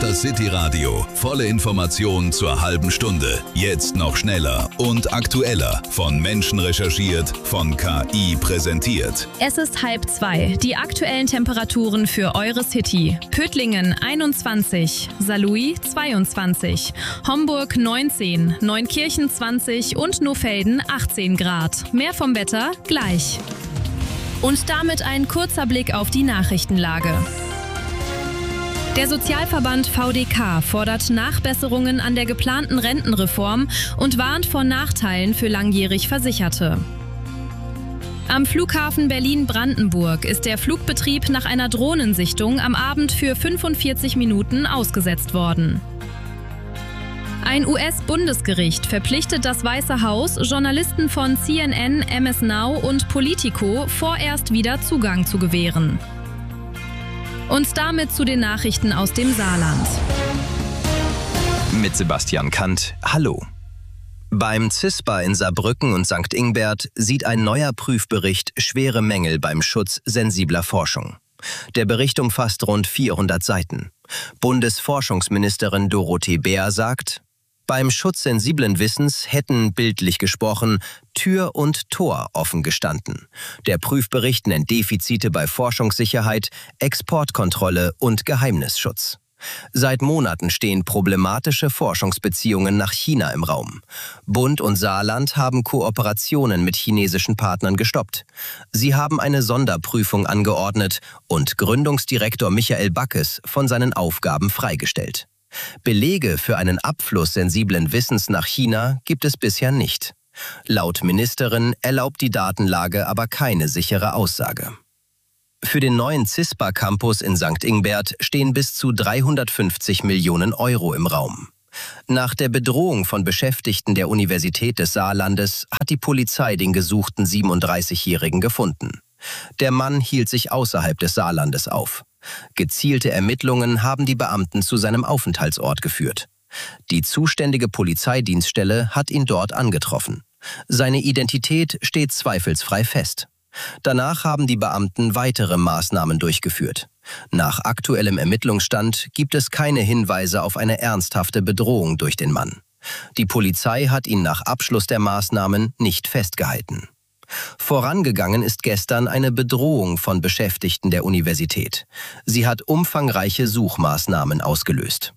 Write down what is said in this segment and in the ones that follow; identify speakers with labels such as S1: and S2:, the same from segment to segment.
S1: das City Radio. Volle Informationen zur halben Stunde. Jetzt noch schneller und aktueller. Von Menschen recherchiert, von KI präsentiert.
S2: Es ist 1:30. Die aktuellen Temperaturen für eure City. Pötlingen 21, Saarlouis 22, Homburg 19, Neunkirchen 20 und Nohfelden 18 Grad. Mehr vom Wetter gleich. Und damit ein kurzer Blick auf die Nachrichtenlage. Der Sozialverband VDK fordert Nachbesserungen an der geplanten Rentenreform und warnt vor Nachteilen für langjährig Versicherte. Am Flughafen Berlin-Brandenburg ist der Flugbetrieb nach einer Drohnensichtung am Abend für 45 Minuten ausgesetzt worden. Ein US-Bundesgericht verpflichtet das Weiße Haus, Journalisten von CNN, MS Now und Politico vorerst wieder Zugang zu gewähren. Und damit zu den Nachrichten aus dem Saarland.
S3: Mit Sebastian Kant, hallo. Beim CISPA in Saarbrücken und St. Ingbert sieht ein neuer Prüfbericht schwere Mängel beim Schutz sensibler Forschung. Der Bericht umfasst rund 400 Seiten. Bundesforschungsministerin Dorothee Bär sagt: Beim Schutz sensiblen Wissens hätten, bildlich gesprochen, Tür und Tor offen gestanden. Der Prüfbericht nennt Defizite bei Forschungssicherheit, Exportkontrolle und Geheimnisschutz. Seit Monaten stehen problematische Forschungsbeziehungen nach China im Raum. Bund und Saarland haben Kooperationen mit chinesischen Partnern gestoppt. Sie haben eine Sonderprüfung angeordnet und Gründungsdirektor Michael Backes von seinen Aufgaben freigestellt. Belege für einen Abfluss sensiblen Wissens nach China gibt es bisher nicht. Laut Ministerin erlaubt die Datenlage aber keine sichere Aussage. Für den neuen CISPA-Campus in St. Ingbert stehen bis zu 350 Millionen Euro im Raum. Nach der Bedrohung von Beschäftigten der Universität des Saarlandes hat die Polizei den gesuchten 37-Jährigen gefunden. Der Mann hielt sich außerhalb des Saarlandes auf. Gezielte Ermittlungen haben die Beamten zu seinem Aufenthaltsort geführt. Die zuständige Polizeidienststelle hat ihn dort angetroffen. Seine Identität steht zweifelsfrei fest. Danach haben die Beamten weitere Maßnahmen durchgeführt. Nach aktuellem Ermittlungsstand gibt es keine Hinweise auf eine ernsthafte Bedrohung durch den Mann. Die Polizei hat ihn nach Abschluss der Maßnahmen nicht festgehalten. Vorangegangen ist gestern eine Bedrohung von Beschäftigten der Universität. Sie hat umfangreiche Suchmaßnahmen ausgelöst.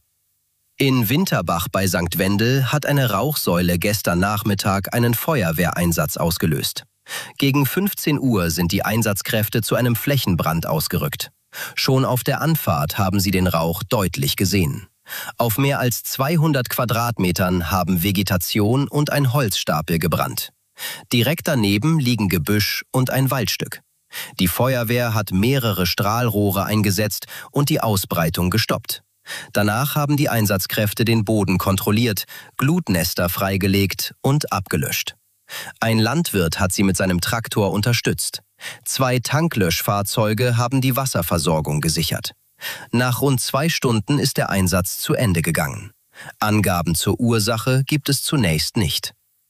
S3: In Winterbach bei St. Wendel hat eine Rauchsäule gestern Nachmittag einen Feuerwehreinsatz ausgelöst. Gegen 15 Uhr sind die Einsatzkräfte zu einem Flächenbrand ausgerückt. Schon auf der Anfahrt haben sie den Rauch deutlich gesehen. Auf mehr als 200 Quadratmetern haben Vegetation und ein Holzstapel gebrannt. Direkt daneben liegen Gebüsch und ein Waldstück. Die Feuerwehr hat mehrere Strahlrohre eingesetzt und die Ausbreitung gestoppt. Danach haben die Einsatzkräfte den Boden kontrolliert, Glutnester freigelegt und abgelöscht. Ein Landwirt hat sie mit seinem Traktor unterstützt. 2 Tanklöschfahrzeuge haben die Wasserversorgung gesichert. Nach rund 2 Stunden ist der Einsatz zu Ende gegangen. Angaben zur Ursache gibt es zunächst nicht.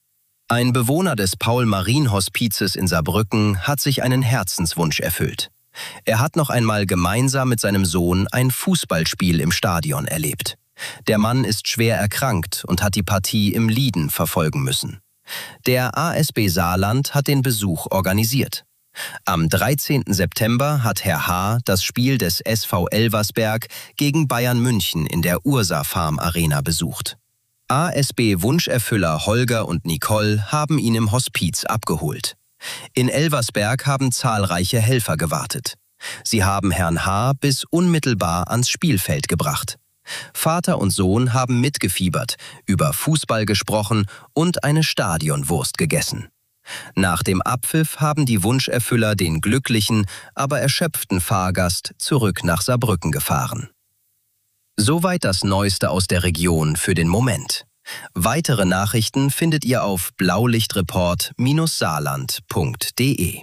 S3: Ein Bewohner des Paul-Marien-Hospizes in Saarbrücken hat sich einen Herzenswunsch erfüllt. Er hat noch einmal gemeinsam mit seinem Sohn ein Fußballspiel im Stadion erlebt. Der Mann ist schwer erkrankt und hat die Partie im Lieden verfolgen müssen. Der ASB Saarland hat den Besuch organisiert. Am 13. September hat Herr H. das Spiel des SV Elversberg gegen Bayern München in der Ursa Farm Arena besucht. ASB-Wunscherfüller Holger und Nicole haben ihn im Hospiz abgeholt. In Elversberg haben zahlreiche Helfer gewartet. Sie haben Herrn H. bis unmittelbar ans Spielfeld gebracht. Vater und Sohn haben mitgefiebert, über Fußball gesprochen und eine Stadionwurst gegessen. Nach dem Abpfiff haben die Wunscherfüller den glücklichen, aber erschöpften Fahrgast zurück nach Saarbrücken gefahren. Soweit das Neueste aus der Region für den Moment. Weitere Nachrichten findet ihr auf blaulichtreport-saarland.de.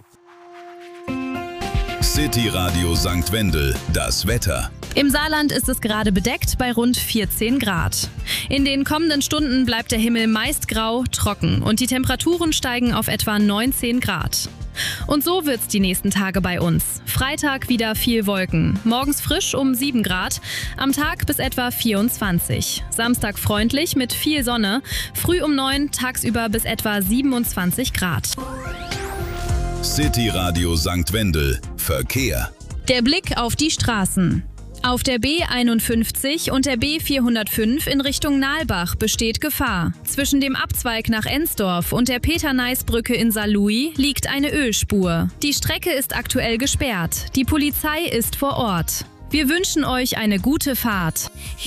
S1: City Radio St. Wendel, das Wetter.
S2: Im Saarland ist es gerade bedeckt bei rund 14 Grad. In den kommenden Stunden bleibt der Himmel meist grau, trocken und die Temperaturen steigen auf etwa 19 Grad. Und so wird's die nächsten Tage bei uns. Freitag wieder viel Wolken. Morgens frisch um 7 Grad, am Tag bis etwa 24. Samstag freundlich mit viel Sonne. Früh um 9, tagsüber bis etwa 27 Grad.
S1: City Radio St. Wendel. Verkehr.
S2: Der Blick auf die Straßen. Auf der B51 und der B405 in Richtung Nalbach besteht Gefahr. Zwischen dem Abzweig nach Ensdorf und der Peter-Neiß-Brücke in Saarlouis liegt eine Ölspur. Die Strecke ist aktuell gesperrt. Die Polizei ist vor Ort. Wir wünschen euch eine gute Fahrt.